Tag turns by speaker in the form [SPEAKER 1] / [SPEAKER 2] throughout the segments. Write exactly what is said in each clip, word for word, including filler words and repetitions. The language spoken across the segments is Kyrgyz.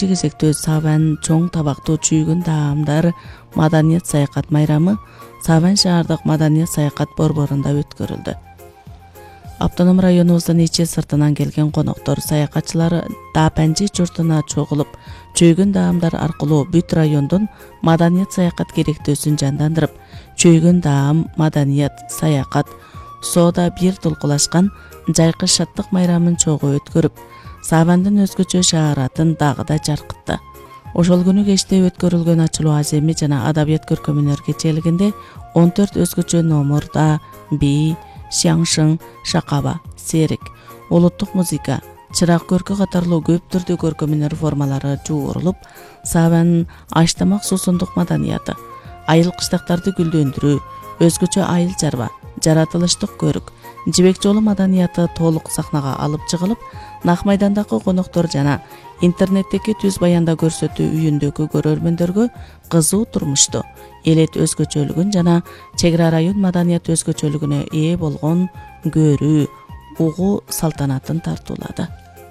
[SPEAKER 1] биринчи кезекте Сабан чоң табактуу чүйгүн таамдар маданият саякат майрамы Сабан шаардык маданият саякат борборунда өткөрүлдү. Автоном районубуздун ичи сыртынан келген коноктор, саякатчылар Дапанжи журтуна чогулуп, чүйгүн таамдар аркылуу бүт райондун маданият саякат керектөөсүн жандандырып, чүйгүн таам, маданият, саякат, соода бир толкулашкан жайкы шаттык майрамын чогуу өткөрүп, Сабандын өзгөчө шааратын дагы да жаркытты. Ошол күнү кечте өткөрүлгөн ачылуу аземи жана адабият көркөмүнөр кечээлигинде он төрт өзгөчө номурда бий, Шаңшың, шакаба, серик, улуттук музыка, чырак көркү катарлуу көп түрдүү көркөмүнөр формалары жуурулуп, Сабанын аштамак суусундук маданияты, айыл кыштактарды гүлдөндүрүү, өзгөчө айыл чарба, жаратылыштык көрүк, жибек жолу маданияты толук сахнага алып чыгылып, Нак майдандагы коноктор жана интернеттеги түз баянда көрсөтүү үйүндөгү көрөрмөндөргө кызуу турмушту, элет өзгөчөлүгүн жана чек ара район маданият өзгөчөлүгүнө ээ болгон көрүү, угуу салтанатын тартуулады.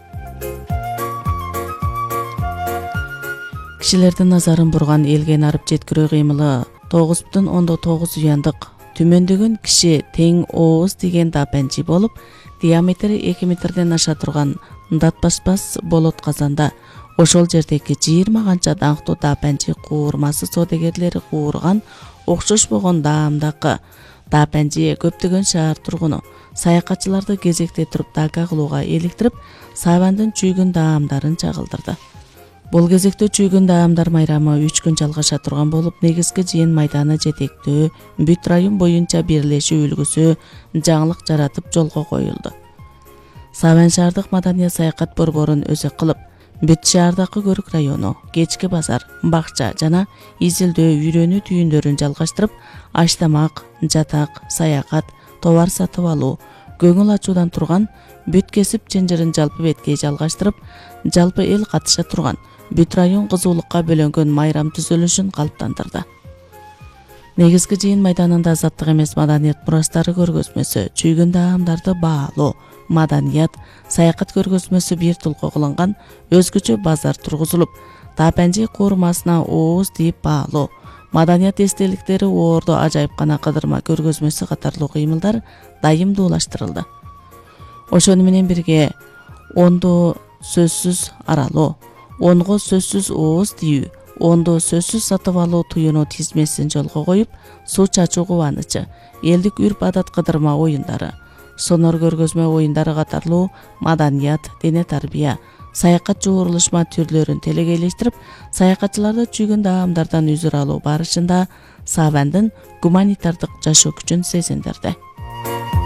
[SPEAKER 1] Кишилердин назарын бурган элген арып жеткирүү кыймылы тогуз бүтүн ондон тогуз уяндык түмөндөгөн киши тең ооз деген Дапанжи болуп, диаметри эки метрден аша турган датпашпас болот казанда ошол жердеги жыйырма канча даңктуу Дапанжи куурмасы соодагерлери куурган окшошпогон даамдакы Дапанжи көптөгөн шаар тургуну, саякатчыларды кезекте туруп дака кылууга эликтирип, Сабандын чүйгүн даамдарын чагылдырды. Бул кезекте чүйгүн даамдар майрамы үч күн жалгаша турган болуп, негизги жыйын майданы жетектөө, бүт район боюнча бирлешүү үлгүсү жаңылык жаратып жолго коюлду. Сабан шаардык маданият саякат борборун өзү кылып, бүт шаардагы көрүк району, кечки базар, бакча жана изилдөө үйрөнүү түйүндөрүн жалгаштырып, аштамак, жатак, саякат, товар сатып алуу, көңүл ачуудан турган бүт кесип чынжырын жалпы бетке жалгаштырып, жалпы эл катыша турган бүт район кызуулукка бөлөнгөн майрам түзүлүшүн калыптандырды. Негизги жыйын майданында азаттык эмес маданият мурастары көргөзмөсү, чүйгүн даамдарды баалоо, маданият, саякат көргөзмөсү бир толко кылынган өзгөчө базар тургузулуп, Дапанжи куурмасына ооз тийип баалоо, маданият эстеликтери оордо ажайыпкана кыдырма көргөзмөсү катарлуу кыймылдар дайымдуулаштырылды. Ошону менен бирге ондо сөзсүз аралоо, онго сөзсүз ооз тийүү, ондо сөзсүз сатып алуу туюну тизмесин жолго коюп, суу чачуу кубанычы, элдик үрп адат кыдырма оюндары, сонор көргөзмө оюндары катарлуу маданият, дене тарбия, саякат жуурулушма түрлөрүн телегейлештирип, саякатчыларды чүйгүн даамдардан үзүр алуу барышында Сабандын гуманитардык жашоо күчүн сезиндирди.